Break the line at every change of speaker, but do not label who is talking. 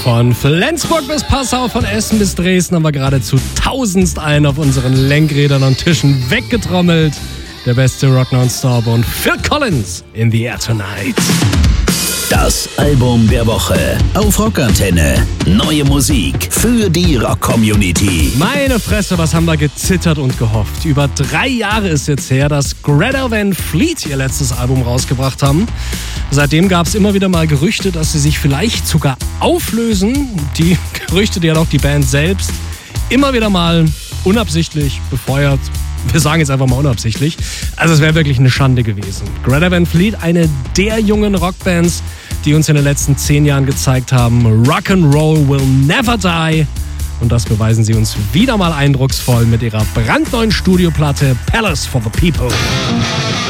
Von Flensburg bis Passau, von Essen bis Dresden haben wir geradezu tausendst einen auf unseren Lenkrädern und Tischen weggetrommelt. Der beste Rock nonstop und Phil Collins, In the Air Tonight.
Das Album der Woche auf Rockantenne. Neue Musik für die Rock-Community.
Meine Fresse, was haben wir gezittert und gehofft. Über 3 Jahre ist jetzt her, dass Greta Van Fleet ihr letztes Album rausgebracht haben. Seitdem gab es immer wieder mal Gerüchte, dass sie sich vielleicht sogar auflösen. Die Gerüchte, die hat auch die Band selbst immer wieder mal unabsichtlich befeuert. Wir sagen jetzt einfach mal unabsichtlich. Also es wäre wirklich eine Schande gewesen. Greta Van Fleet, eine der jungen Rockbands, die uns in den letzten 10 Jahren gezeigt haben, Rock'n'Roll will never die. Und das beweisen sie uns wieder mal eindrucksvoll mit ihrer brandneuen Studioplatte Palace for the People.